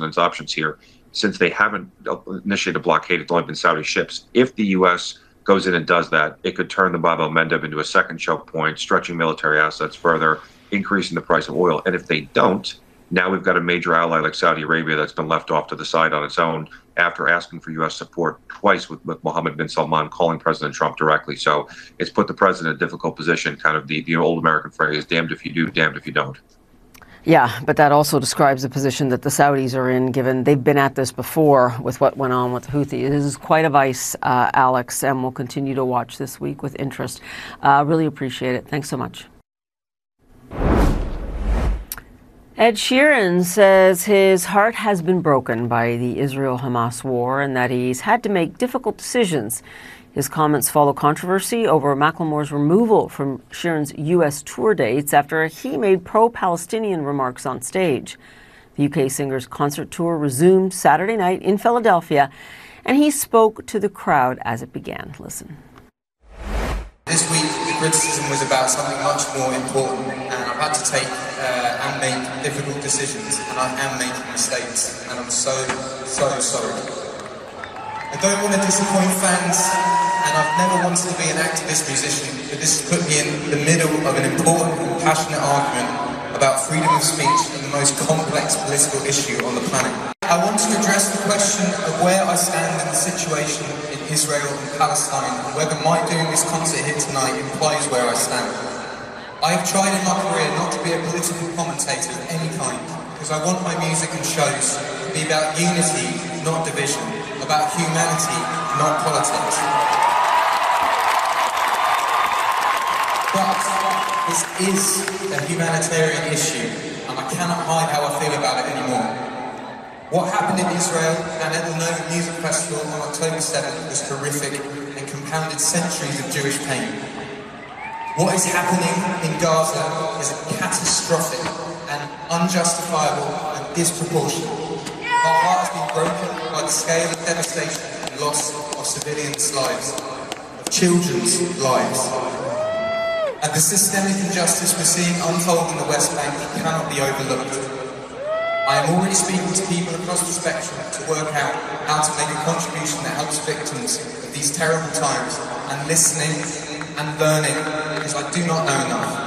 president's options here, since they haven't initiated a blockade, it's only been Saudi ships. If the U.S. goes in and does that, it could turn the Bab el-Mandeb into a second choke point, stretching military assets further, increasing the price of oil. And if they don't, now we've got a major ally like Saudi Arabia that's been left off to the side on its own after asking for U.S. support twice with Mohammed bin Salman calling President Trump directly. So it's put the president in a difficult position, kind of the old American phrase, damned if you do, damned if you don't. Yeah, but that also describes the position that the Saudis are in, given they've been at this before with what went on with the Houthis. This is quite a vice, Alex, and we'll continue to watch this week with interest. Really appreciate it. Thanks so much. Ed Sheeran says his heart has been broken by the Israel-Hamas war and that he's had to make difficult decisions. His comments follow controversy over Macklemore's removal from Sheeran's U.S. tour dates after he made pro-Palestinian remarks on stage. The UK singer's concert tour resumed Saturday night in Philadelphia, and he spoke to the crowd as it began. Listen. This week, the criticism was about something much more important, and I've had to take and make difficult decisions, and I am making mistakes, and I'm so sorry. I don't want to disappoint fans, and I've never wanted to be an activist musician, but this has put me in the middle of an important and passionate argument about freedom of speech and the most complex political issue on the planet. I want to address the question of where I stand in the situation in Israel and Palestine, and whether my doing this concert here tonight implies where I stand. I have tried in my career not to be a political commentator of any kind, because I want my music and shows to be about unity, not division, about humanity, not politics. But this is a humanitarian issue, and I cannot hide how I feel about it anymore. What happened in Israel and at the Nova Music Festival on October 7th was horrific and compounded centuries of Jewish pain. What is happening in Gaza is catastrophic and unjustifiable and disproportionate. Our heart has been broken by the scale of devastation and loss of civilians' lives, of children's lives. And the systemic injustice we're seeing unfold in the West Bank cannot be overlooked. I am already speaking to people across the spectrum to work out how to make a contribution that helps victims of these terrible times, and listening and learning, because I do not know enough.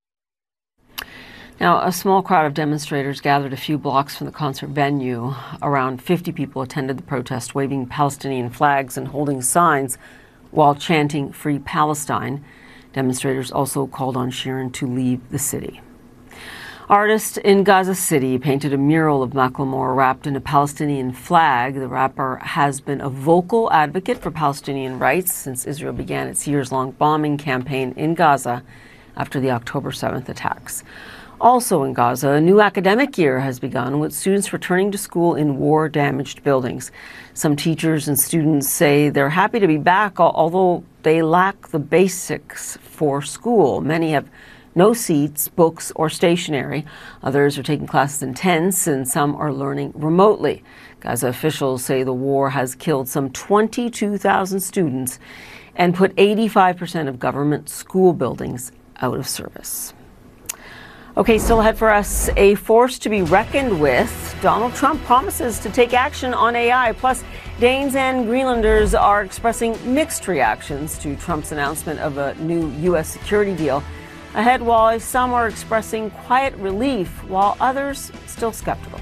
Now, a small crowd of demonstrators gathered a few blocks from the concert venue. Around 50 people attended the protest, waving Palestinian flags and holding signs while chanting "Free Palestine." Demonstrators also called on Sheeran to leave the city. Artists in Gaza City painted a mural of Macklemore wrapped in a Palestinian flag. The rapper has been a vocal advocate for Palestinian rights since Israel began its years-long bombing campaign in Gaza after the October 7th attacks. Also in Gaza, a new academic year has begun with students returning to school in war-damaged buildings. Some teachers and students say they're happy to be back, although they lack the basics for school. Many have no seats, books, or stationery. Others are taking classes in tents, and some are learning remotely. Gaza officials say the war has killed some 22,000 students and put 85% of government school buildings out of service. Okay, still ahead for us, a force to be reckoned with. Donald Trump promises to take action on AI. Plus, Danes and Greenlanders are expressing mixed reactions to Trump's announcement of a new U.S. security deal. Ahead, while some are expressing quiet relief, while others still skeptical.